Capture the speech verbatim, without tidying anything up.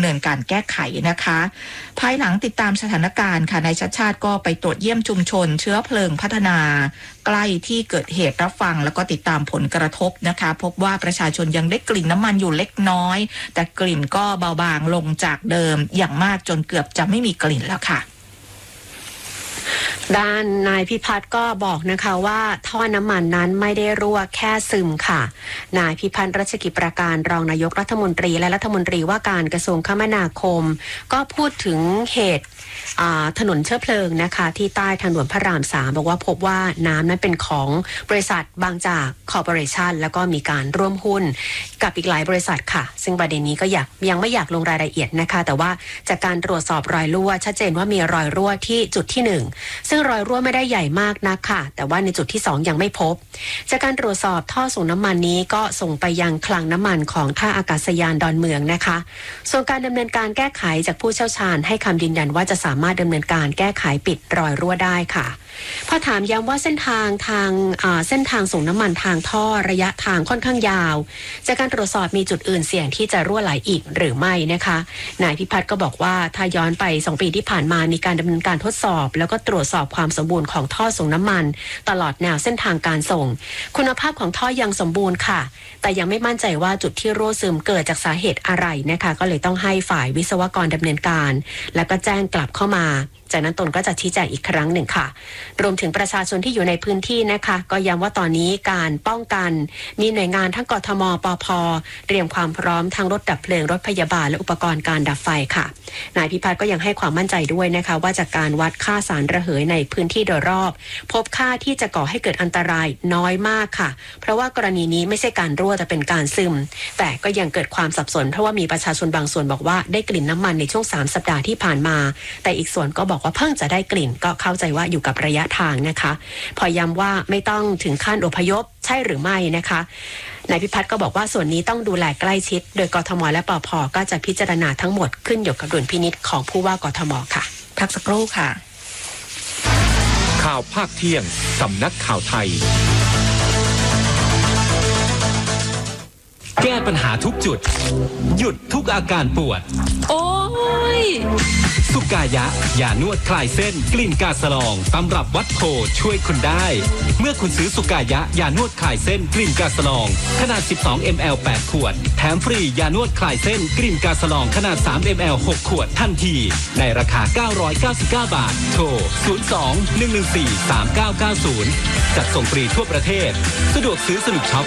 เนินการแก้ไขนะคะภายหลังติดตามสถานการณ์ค่ะนายชัชชาติก็ไปตรวจเยี่ยมชุมชนเชื้อเพลิงพัฒนาใกล้ที่เกิดเหตุรับฟังแล้วก็ติดตามผลกระทบนะคะพบว่าประชาชนยังได้กลิ่นน้ำมันอยู่เล็กน้อยแต่กลิ่นก็เบาบางลงจากเดิมอย่างมากจนเกือบจะไม่มีกลิ่นแล้วค่ะด้านนายพิพัฒน์ก็บอกนะคะว่าท่อน้ำมันนั้นไม่ได้รั่วแค่ซึมค่ะนายพิพัฒน์รัชกิจประการรองนายกรัฐมนตรีและรัฐมนตรีว่าการกระทรวงคมนาคมก็พูดถึงเหตุถนนเชื้อเพลิงนะคะที่ใต้ทางด่วนพระรามสามบอกว่าพบว่าน้ำนั้นเป็นของบริษัทบางจากคอร์ปอเรชั่นแล้วก็มีการร่วมหุ้นกับอีกหลายบริษัทค่ะซึ่งประเด็นนี้ก็อยากยังไม่อยากลงรายละเอียดนะคะแต่ว่าจากการตรวจสอบรอยรั่วชัดเจนว่ามีรอยรั่วที่จุดที่หนึ่งซึ่งรอยรั่วไม่ได้ใหญ่มากนักค่ะแต่ว่าในจุดที่สองยังไม่พบจากการตรวจสอบท่อส่งน้ำมันนี้ก็ส่งไปยังคลังน้ำมันของท่าอากาศยานดอนเมืองนะคะส่วนการดำเนินการแก้ไขจากผู้เชี่ยวชาญให้คำยืนยันว่าจะสามารถดำเนินการแก้ไขปิดรอยรั่วได้ค่ะพอถามย้ำว่าเส้นทางทางเส้นทางส่งน้ำมันทางท่อระยะทางค่อนข้างยาวจากการตรวจสอบมีจุดอื่นเสี่ยงที่จะรั่วไหลอีกหรือไม่นะคะนายพิพัฒน์ก็บอกว่าถ้าย้อนไปสองปีที่ผ่านมามีการดำเนินการทดสอบแล้วก็ตรวจสอบความสมบูรณ์ของท่อส่งน้ำมันตลอดแนวเส้นทางการส่งคุณภาพของท่อยังสมบูรณ์ค่ะแต่ยังไม่มั่นใจว่าจุดที่รั่วซึมเกิดจากสาเหตุอะไรนะคะก็เลยต้องให้ฝ่ายวิศวกรดำเนินการแล้วก็แจ้งกลับเข้ามาจากนั้นตนก็จะชี้แจงอีกครั้งหนึ่งค่ะรวมถึงประชาชนที่อยู่ในพื้นที่นะคะก็ย้ำว่าตอนนี้การป้องกันมีหน่วยงานทั้งกทมปภเตรียมความพร้อมทั้งรถดับเพลิงรถพยาบาลและอุปกรณ์การดับไฟค่ะนายพิพัฒน์ก็ยังให้ความมั่นใจด้วยนะคะว่าจากการวัดค่าสารระเหยในพื้นที่โดยรอบพบค่าที่จะก่อให้เกิดอันตรายน้อยมากค่ะเพราะว่ากรณีนี้ไม่ใช่การรั่วแต่เป็นการซึมแต่ก็ยังเกิดความสับสนเพราะว่ามีประชาชนบางส่วนบอกว่าได้กลิ่นน้ำมันในช่วงสามสัปดาห์ที่ผ่านมาแต่อีกส่วนก็บอกว่าเพิ่งจะได้กลิ่นก็เข้าใจว่าอยู่กับระยะทางนะคะพอย้ำว่าไม่ต้องถึงขั้นอพยพใช่หรือไม่นะคะนายพิพัฒน์ก็บอกว่าส่วนนี้ต้องดูแลใกล้ชิดโดยกทมและปภก็จะพิจารณาทั้งหมดขึ้นอยู่กับดุลพินิจของผู้ว่ากทมค่ะพักสักครู่ค่ะข่าวภาคเที่ยงสำนักข่าวไทยแก้ปัญหาทุกจุดหยุดทุกอาการปวดโอ้ยสุกายะยานวดคลายเส้นกลิ่นกาสลองตำรับวัดโพช่วยคุณได้เมื่อคุณซื้อสุกายะยานวดคลายเส้นกลิ่นกาสลองขนาดสิบสองมิลลิลิตร แปดขวดแถมฟรียานวดคลายเส้นกลิ่นกาสลองขนาดสามมิลลิลิตร หกขวดทันทีในราคาเก้าร้อยเก้าสิบเก้าบาทโทรศูนย์ สอง หนึ่ง หนึ่ง สี่ สาม เก้า เก้า ศูนย์จัดส่งฟรีทั่วประเทศสะดวกซื้อสนุกช็อป